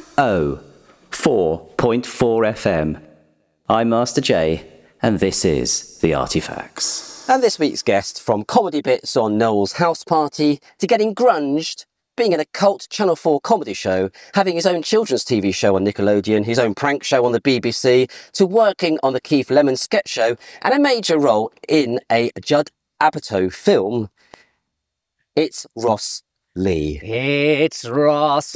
104.4 FM. I'm Master J, and this is The Artifacts. And this week's guest, from comedy bits on Noel's house party to getting grunged, being in a cult Channel 4 comedy show, having his own children's TV show on Nickelodeon, his own prank show on the BBC, to working on the Keith Lemon sketch show, and a major role in a Judd Apatow film, it's Ross Lee. It's Ross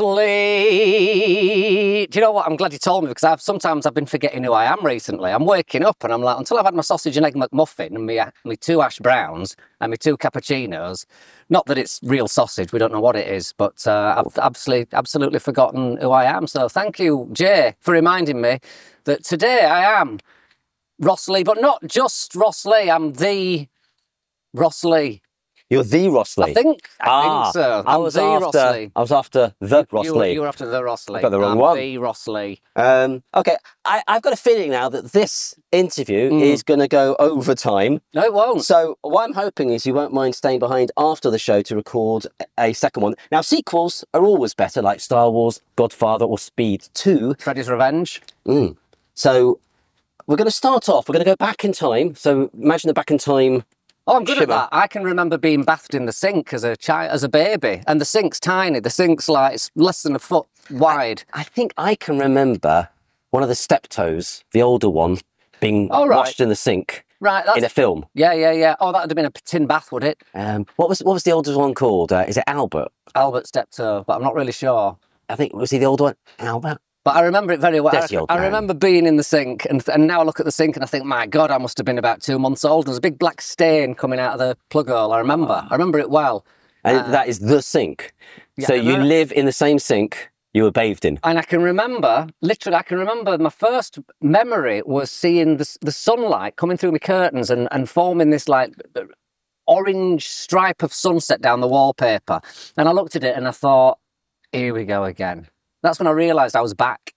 Lee. Do you know what? I'm glad you told me, because sometimes I've been forgetting who I am recently. I'm waking up and I'm like, until I've had my sausage and egg McMuffin and my 2 hash browns and my 2 cappuccinos, not that it's real sausage, we don't know what it is, but I've absolutely forgotten who I am. So thank you, Jay, for reminding me that today I am Ross Lee, but not just Ross Lee, I'm the Ross Lee. You're the Ross Lee? I think so. I was after the Ross Lee. You were after the Ross Lee. I got the wrong one. The Ross Lee. Okay, I've got a feeling now that this interview is going to go over time. No, it won't. So what I'm hoping is you won't mind staying behind after the show to record a second one. Now, sequels are always better, like Star Wars, Godfather, or Speed 2. Freddy's Revenge. So we're going to start off. We're going to go back in time. So imagine the back in time. Oh, I'm good at that. I can remember being bathed in the sink as a baby, and the sink's tiny. The sink's like it's less than a foot wide. I think I can remember one of the steptoes, the older one, being washed in the sink. Right, in a film. Yeah. Oh, that would have been a tin bath, would it? What was the older one called? Is it Albert? Albert Steptoe, but I'm not really sure. I think, was he the older one? Albert? But I remember it very well. I man. remember being in the sink, and now I look at the sink and I think, my God, I must have been about 2 months old. There's a big black stain coming out of the plug hole. I remember it well. And that is the sink. Yeah, so you live in the same sink you were bathed in. And I can remember my first memory was seeing the sunlight coming through my curtains and forming this like orange stripe of sunset down the wallpaper. And I looked at it and I thought, here we go again. That's when I realised I was back.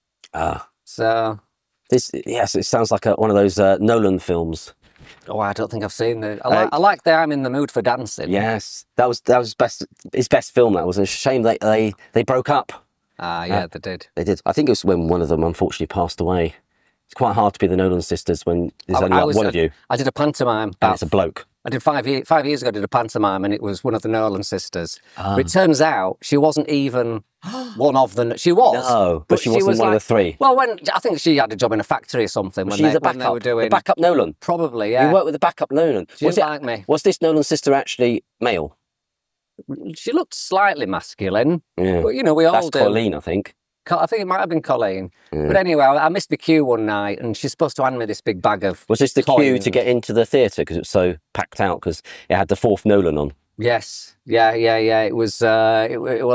So it sounds like one of those Nolan films. Oh, I don't think I've seen it. I like the I'm in the mood for dancing. Yes, that was his best film. That was a shame they broke up. Yeah, they did. They did. I think it was when one of them unfortunately passed away. It's quite hard to be the Nolan sisters when there's only one of you. I did a pantomime. And it's a bloke. I did 5 years ago. I did a pantomime, and it was one of the Nolan sisters. But it turns out she wasn't even one of them. She was. No, but she wasn't one of the three. Well, I think she had a job in a factory or something. When they were doing the backup Nolan. Probably, yeah. You worked with the backup Nolan. She didn't like me. Was this Nolan sister actually male? She looked slightly masculine. Yeah. But, we all do. That's Colleen, I think. I think it might have been Colleen. Yeah. But anyway, I missed the queue one night, and she's supposed to hand me this big bag of Was this the coins. queue to get into the theatre because it was so packed out because it had the fourth Nolan on? Yes. Yeah. It was it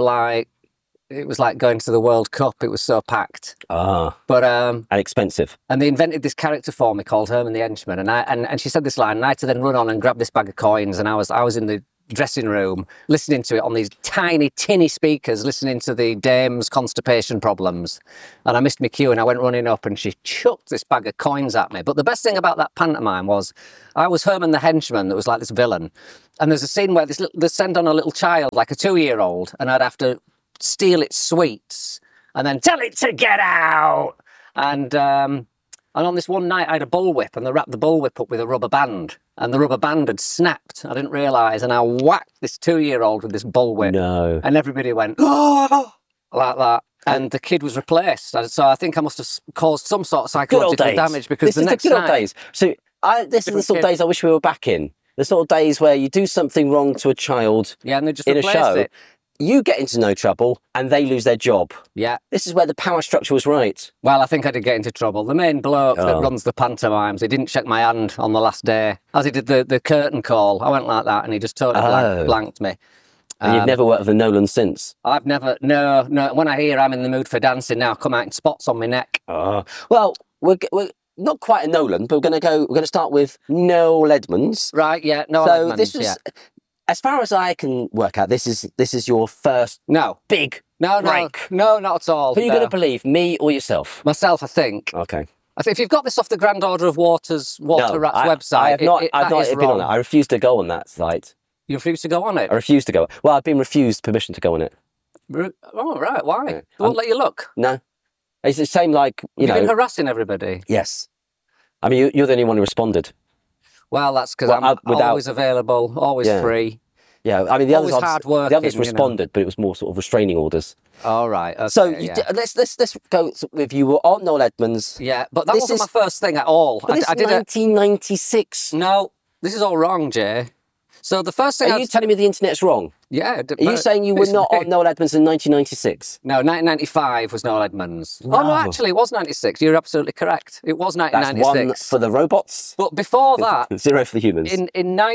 was like going to the World Cup. It was so packed. But and expensive. And they invented this character for me called Herman the Henchman, and she said this line, and I had to then run on and grab this bag of coins, and I was in the dressing room listening to it on these tiny tinny speakers, listening to the dame's constipation problems, and I missed my cue and I went running up and she chucked this bag of coins at me. But the best thing about that pantomime was I was Herman the Henchman that was like this villain, and there's a scene where they send on a little child, like a 2-year-old, and I'd have to steal its sweets and then tell it to get out. And on this one night I had a bullwhip, and they wrapped the bullwhip up with a rubber band, and the rubber band had snapped. I didn't realise, and I whacked this 2-year-old with this bullwhip. No. And everybody went, oh, like that. And the kid was replaced. So I think I must have caused some sort of psychological damage, because this is the good old days. So this is the sort of days I wish we were back in. The sort of days where you do something wrong to a child and they just in a show. It. You get into no trouble and they lose their job. Yeah. This is where the power structure was right. Well, I think I did get into trouble. The main bloke that runs the pantomimes, he didn't shake my hand on the last day. As he did the curtain call, I went like that and he just totally blanked me. And you've never worked with a Nolan since? I've never, no. When I hear I'm in the mood for dancing now, I come out in spots on my neck. Well, we're not quite a Nolan, but we're going to start with Noel Edmonds. Right, yeah, Noel Edmonds. So this was... As far as I can work out, this is your first big break. No, not at all. Who are you going to believe, me or yourself? Myself, I think. Okay. I think if you've got this off the Grand Order of Walter Rat's website, I've not been on it. I refuse to go on that site. You refuse to go on it? I refuse to go. Well, I've been refused permission to go on it. Oh, right. Why? Yeah. They won't let you look. No. It's the same like, You've been harassing everybody. Yes. I mean, you're the only one who responded. Well, that's because I'm always available, always free. Yeah, I mean, the Always others, hard-working, the others responded, but it was more sort of restraining orders. All right. Okay, So let's go with you were on Noel Edmonds. Yeah, but that wasn't my first thing at all. But I did 1996. No, this is all wrong, Jay. So the first thing Are you telling me the internet's wrong? Yeah. Are you saying you were not on Noel Edmonds in 1996? No, 1995 was Noel Edmonds. No. Oh, no, actually, it was 96. You're absolutely correct. It was 1996. That's one for the robots. But before that... 0 for the humans. In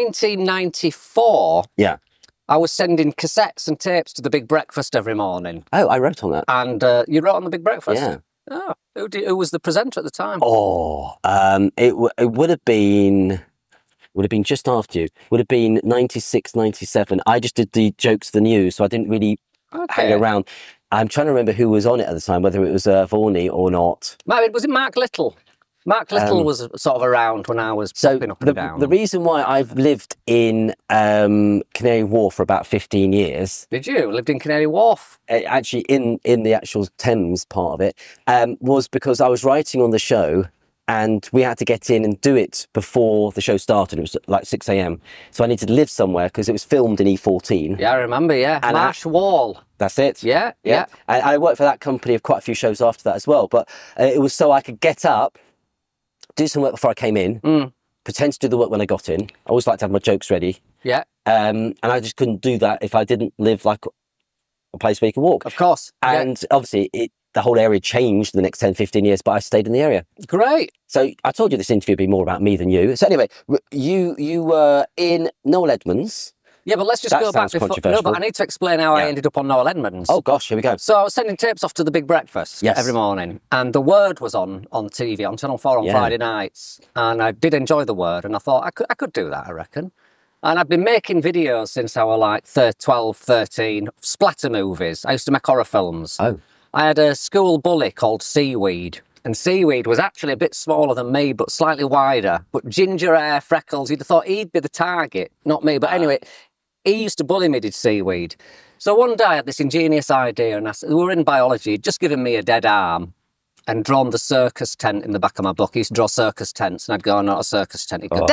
1994... Yeah. I was sending cassettes and tapes to The Big Breakfast every morning. Oh, I wrote on that. And you wrote on The Big Breakfast? Yeah. Oh, who was the presenter at the time? Oh, it would have been just after you. Would have been 96, 97. I just did the jokes of the news, so I didn't really hang around. I'm trying to remember who was on it at the time, whether it was Vorney or not. Was it Mark Little? Mark Little was sort of around when I was popping up and down. The reason why I've lived in Canary Wharf for about 15 years... Did you? Lived in Canary Wharf? Actually, in the actual Thames part of it, was because I was writing on the show and we had to get in and do it before the show started. It was like 6 a.m. So I needed to live somewhere because it was filmed in E14. Yeah, I remember, yeah. And Marsh Wall. That's it. Yeah. And I worked for that company of quite a few shows after that as well. But it was so I could get up, do some work before I came in, pretend to do the work when I got in. I always like to have my jokes ready. Yeah. And I just couldn't do that if I didn't live like a place where you can walk. Of course. And obviously the whole area changed in the next 10, 15 years, but I stayed in the area. Great. So I told you this interview would be more about me than you. So anyway, you were in Noel Edmonds. Yeah, but let's just go back before. No, but I need to explain how I ended up on Noel Edmonds. Oh gosh, here we go. So I was sending tapes off to The Big Breakfast every morning, and The Word was on TV on Channel 4 on Friday nights, and I did enjoy The Word, and I thought I could do that, I reckon. And I've been making videos since I was like 12, 13, splatter movies. I used to make horror films. Oh. I had a school bully called Seaweed. And Seaweed was actually a bit smaller than me, but slightly wider. But ginger hair, freckles, you'd have thought he'd be the target, not me. But anyway, he used to bully me, did Seaweed. So one day I had this ingenious idea, and we were in biology, he'd just given me a dead arm and drawn the circus tent in the back of my book. He used to draw circus tents, and I'd go, not a circus tent. He'd go,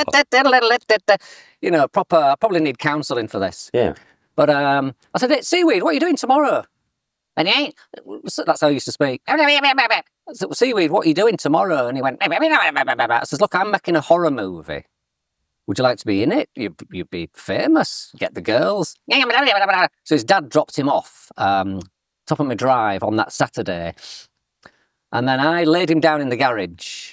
you know, proper, I probably need counselling for this. Yeah. But I said, hey, Seaweed, what are you doing tomorrow? And he ain't. That's how he used to speak. I said, Seaweed, what are you doing tomorrow? And he went, I says, look, I'm making a horror movie. Would you like to be in it? You'd be famous. Get the girls. So his dad dropped him off top of my drive on that Saturday. And then I laid him down in the garage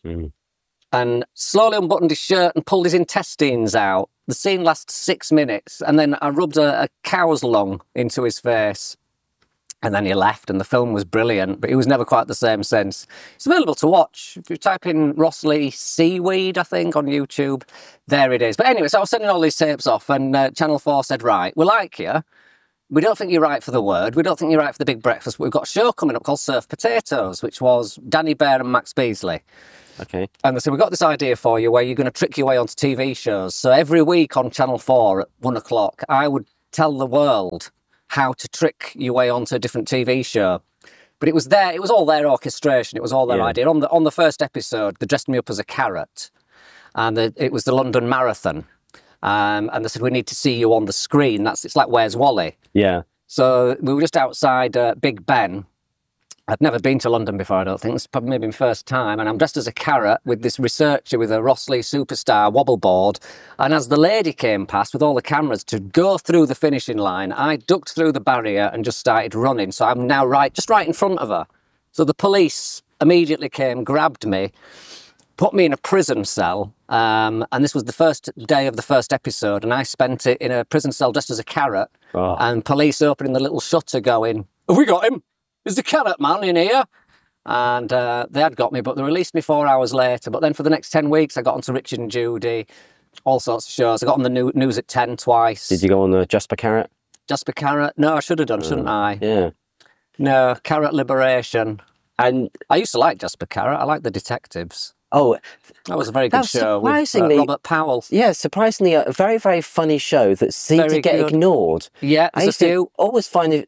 and slowly unbuttoned his shirt and pulled his intestines out. The scene lasts 6 minutes. And then I rubbed a cow's lung into his face. And then he left, and the film was brilliant, but it was never quite the same since. It's available to watch. If you type in Rossley Seaweed, I think, on YouTube, there it is. But anyway, so I was sending all these tapes off, and Channel 4 said, right, we like you. We don't think you're right for The Word. We don't think you're right for The Big Breakfast. But we've got a show coming up called Surf Potatoes, which was Danny Bear and Max Beasley. Okay. And they said, we've got this idea for you where you're going to trick your way onto TV shows. So every week on Channel 4 at 1 o'clock, I would tell the world how to trick your way onto a different TV show. But it was all their orchestration, it was all their idea. On the first episode, they dressed me up as a carrot, and it was the London Marathon. And they said, we need to see you on the screen. It's like Where's Wally? Yeah. So we were just outside Big Ben. I'd never been to London before, I don't think. It's probably maybe my first time. And I'm dressed as a carrot with this researcher with a Rossley Superstar wobble board. And as the lady came past with all the cameras to go through the finishing line, I ducked through the barrier and just started running. So I'm now just right in front of her. So the police immediately came, grabbed me, put me in a prison cell. And this was the first day of the first episode. And I spent it in a prison cell dressed as a carrot. Oh. And police opening the little shutter going, have we got him? Is the carrot man in here? And they had got me, but they released me 4 hours later. But then for the next 10 weeks, I got onto Richard and Judy, all sorts of shows. I got on the News at 10 twice. Did you go on the Jasper Carrot? Jasper Carrot? No, I should have done, shouldn't I? Yeah. No, Carrot Liberation. And I used to like Jasper Carrot. I liked the detectives. Oh, that was a very good show with Robert Powell. Yeah, surprisingly, a very, very funny show that seemed to get ignored. Yeah, I used to always find it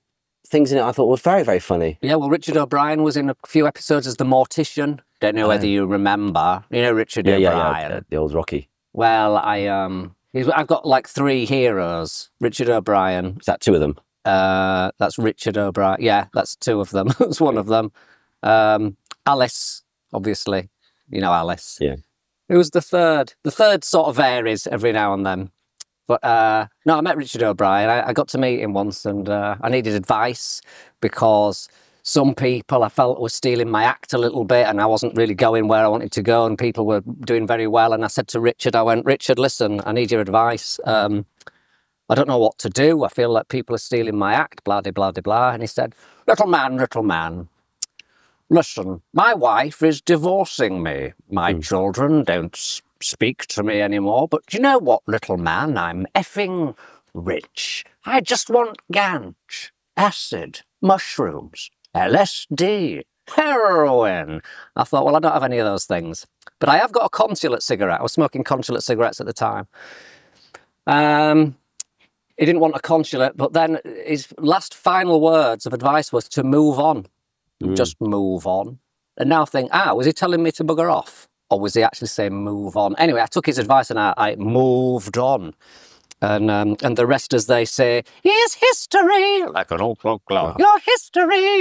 things in it I thought were very, very funny. Yeah, well, Richard O'Brien was in a few episodes as the mortician. Don't know whether you remember. You know Richard O'Brien? Yeah, the old Rocky. Well, I've got like 3 heroes. Richard O'Brien. Is that 2 of them? That's Richard O'Brien. Yeah, that's 2 of them. That's one of them. Alice, obviously. You know Alice. Yeah. Who was the third? The third sort of varies every now and then. But no, I met Richard O'Brien. I got to meet him once, and I needed advice because some people I felt were stealing my act a little bit, and I wasn't really going where I wanted to go, and people were doing very well. And I said to Richard, Richard, listen, I need your advice. I don't know what to do. I feel like people are stealing my act, blah, blah, blah, blah. And he said, little man, listen, my wife is divorcing me. My children don't speak to me anymore. But do you know what, little man? I'm effing rich. I just want ganj, acid, mushrooms, LSD, heroin. I thought, well, I don't have any of those things. But I have got a consulate cigarette. I was smoking consulate cigarettes at the time. He didn't want a consulate, but then his last final words of advice was to move on. Just move on. And now I think, was he telling me to bugger off? Or was he actually saying move on? Anyway, I took his advice and I moved on. And the rest, as they say, is history. Like an old clock. Your history.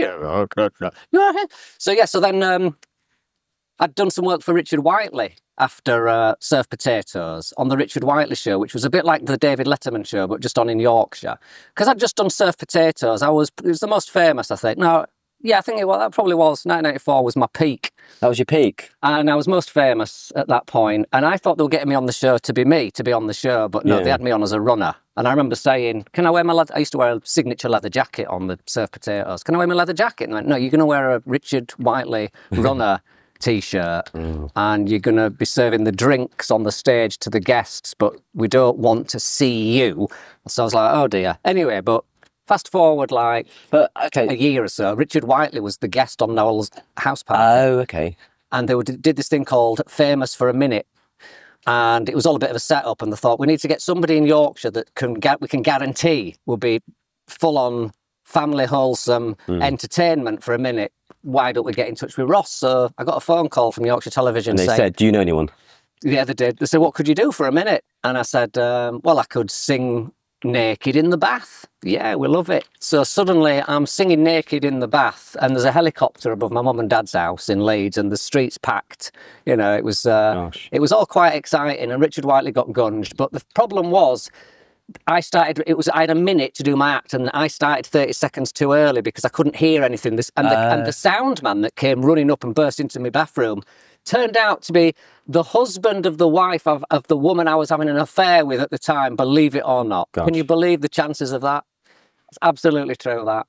So then I'd done some work for Richard Whiteley after Surf Potatoes on the Richard Whiteley show, which was a bit like the David Letterman show, but just on in Yorkshire. Because I'd just done Surf Potatoes. It was the most famous, I think. No, yeah, I think that probably was. 1994 was my peak. That was your peak? And I was most famous at that point. And I thought they were getting me on the show to be on the show. But no, they had me on as a runner. And I remember saying, can I wear I used to wear a signature leather jacket on the Surf Potatoes. Can I wear my leather jacket? And they went, no, you're going to wear a Richard Whiteley runner T-shirt and you're going to be serving the drinks on the stage to the guests, but we don't want to see you. So I was like, oh dear. Anyway, but fast forward a year or so, Richard Whiteley was the guest on Noel's house party. Oh, okay. And they did this thing called Famous for a Minute. And it was all a bit of a setup, and they thought, we need to get somebody in Yorkshire that we can guarantee will be full-on family wholesome entertainment for a minute. Why don't we get in touch with Ross? So I got a phone call from Yorkshire Television and they saying, said, do you know anyone? Yeah, they did. They said, what could you do for a minute? And I said, well, I could sing naked in the bath. Yeah, we love it. So suddenly I'm singing naked in the bath, and there's a helicopter above my mum and dad's house in Leeds, and the street's packed. You know, it was all quite exciting, and Richard Whiteley got gunged. But the problem was, I had a minute to do my act, and I started 30 seconds too early because I couldn't hear anything. And the sound man that came running up and burst into my bathroom turned out to be the husband of the wife of the woman I was having an affair with at the time, believe it or not. Gosh. Can you believe the chances of that? It's absolutely true, that.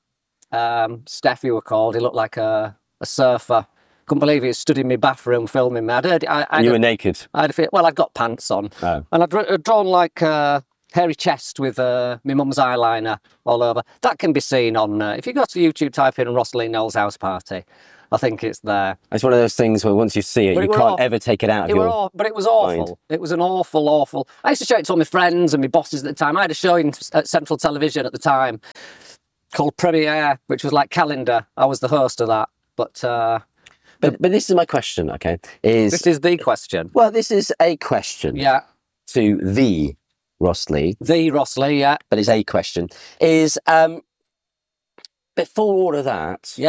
Steffi were called. He looked like a surfer. Couldn't believe he stood in my bathroom filming me. You were naked? I'd got pants on. Oh. And I'd drawn like hairy chest with my mum's eyeliner all over. That can be seen on, if you go to YouTube, type in Ross Lee Noel's house party. I think it's there. It's one of those things where once you see it, you can't ever take it out of your But it was awful. mind. It was an awful... I used to show it to all my friends and my bosses at the time. I had a show at Central Television at the time called Premiere, which was like Calendar. I was the host of that. But this is my question, okay? This is the question. Well, this is a question. Yeah. To the Ross Lee. The Ross Lee, yeah. But it's a question. Is, before all of that... Yeah.